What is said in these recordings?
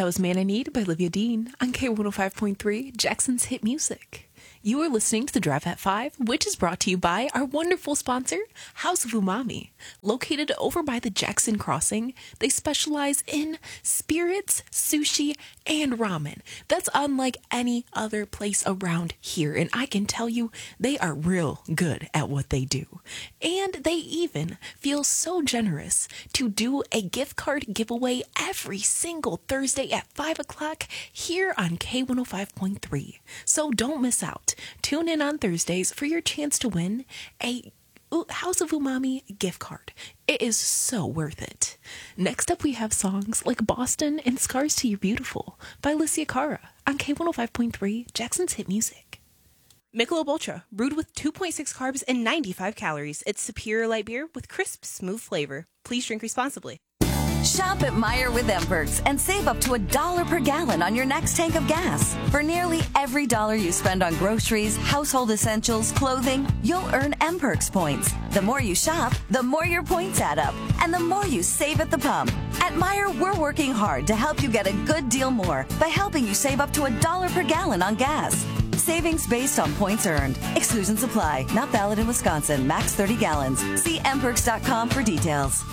That was Man I Need by Olivia Dean on K105.3, Jackson's Hit Music. You are listening to The Drive at 5, which is brought to you by our wonderful sponsor, House of Umami. Located over by the Jackson Crossing, they specialize in spirits, sushi, and ramen. That's unlike any other place around here, and I can tell you they are real good at what they do. And they even feel so generous to do a gift card giveaway every single Thursday at 5 o'clock here on K105.3. So don't miss out. Tune in on Thursdays for your chance to win a House of Umami gift card. It is so worth it. Next up, we have songs like Boston and Scars to Your Beautiful by Alicia Cara on K105.3, Jackson's Hit Music. Michelob Ultra, brewed with 2.6 carbs and 95 calories. It's superior light beer with crisp, smooth flavor. Please drink responsibly. Shop at Meijer with M-Perks and save up to $1 per gallon on your next tank of gas. For nearly every dollar you spend on groceries, household essentials, clothing, you'll earn M-Perks points. The more you shop, the more your points add up, and the more you save at the pump. At Meijer, we're working hard to help you get a good deal more by helping you save up to $1 per gallon on gas. Savings based on points earned. Exclusions apply. Not valid in Wisconsin. Max 30 gallons. See mperks.com for details.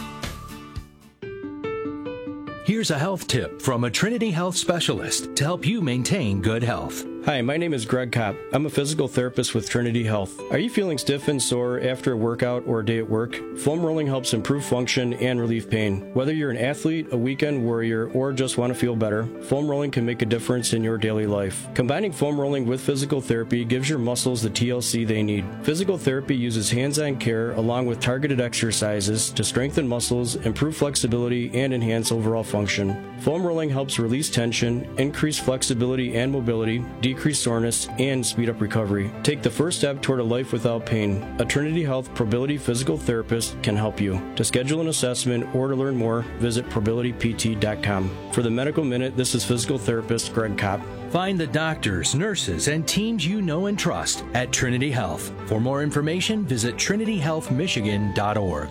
Here's a health tip from a Trinity Health specialist to help you maintain good health. Hi, my name is Greg Kopp. I'm a physical therapist with Trinity Health. Are you feeling stiff and sore after a workout or a day at work? Foam rolling helps improve function and relieve pain. Whether you're an athlete, a weekend warrior, or just want to feel better, foam rolling can make a difference in your daily life. Combining foam rolling with physical therapy gives your muscles the TLC they need. Physical therapy uses hands-on care along with targeted exercises to strengthen muscles, improve flexibility, and enhance overall function. Foam rolling helps release tension, increase flexibility and mobility, decrease soreness, and speed up recovery. Take the first step toward a life without pain. A Trinity Health Probility Physical Therapist can help you. To schedule an assessment or to learn more, visit probilitypt.com. For the Medical Minute, this is physical therapist Greg Kopp. Find the doctors, nurses, and teams you know and trust at Trinity Health. For more information, visit trinityhealthmichigan.org.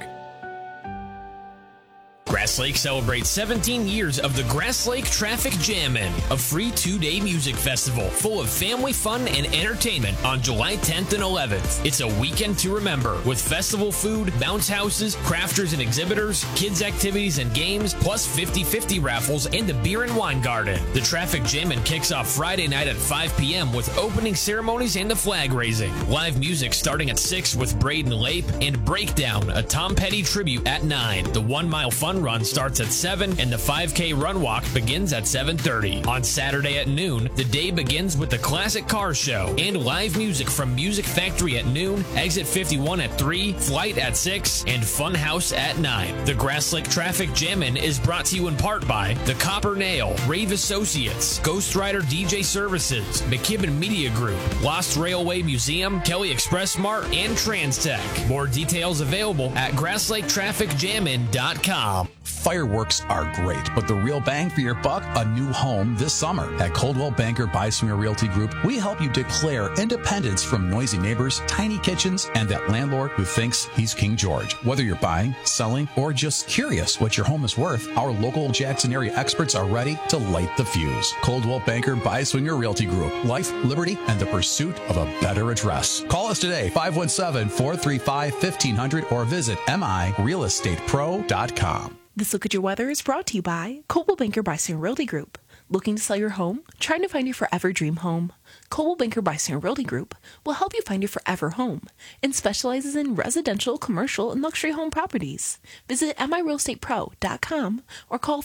Grass Lake celebrates 17 years of the Grass Lake Traffic Jammin', a free 2-day music festival full of family fun and entertainment on July 10th and 11th. It's a weekend to remember with festival food, bounce houses, crafters and exhibitors, kids activities and games, plus 50/50 raffles and a beer and wine garden. The Traffic Jammin' kicks off Friday night at 5 p.m. with opening ceremonies and the flag raising. Live music starting at 6 with Braden Lape and Breakdown, a Tom Petty tribute at 9. The 1 mile fun run starts at 7 and the 5K run walk begins at 7:30. On Saturday at noon, the day begins with the Classic Car Show and live music from Music Factory at noon, Exit 51 at 3, Flight at 6, and Fun House at 9. The Grass Lake Traffic Jammin' is brought to you in part by The Copper Nail, Rave Associates, Ghost Rider DJ Services, McKibben Media Group, Lost Railway Museum, Kelly Express Mart, and TransTech. More details available at grasslaketrafficjammin.com. Fireworks are great, but the real bang for your buck, a new home this summer. At Coldwell Banker Byswinger Realty Group, we help you declare independence from noisy neighbors, tiny kitchens, and that landlord who thinks he's King George. Whether you're buying, selling, or just curious what your home is worth, our local Jackson area experts are ready to light the fuse. Coldwell Banker Byswinger Realty Group. Life, liberty, and the pursuit of a better address. Call us today, 517-435-1500, or visit mirealestatepro.com. This Look at Your Weather is brought to you by Coldwell Banker Byswinger Realty Group. Looking to sell your home? Trying to find your forever dream home? Coldwell Banker Byswinger Realty Group will help you find your forever home and specializes in residential, commercial, and luxury home properties. Visit mirealestatepro.com or call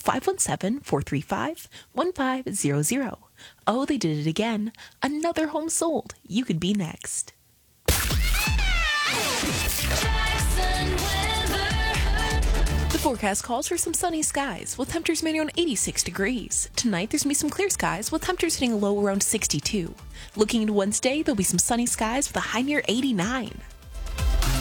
517-435-1500. Oh, they did it again. Another home sold. You could be next. The forecast calls for some sunny skies with temperatures mainly around 86 degrees. Tonight, there's going to be some clear skies with temperatures hitting a low around 62. Looking into Wednesday, there'll be some sunny skies with a high near 89.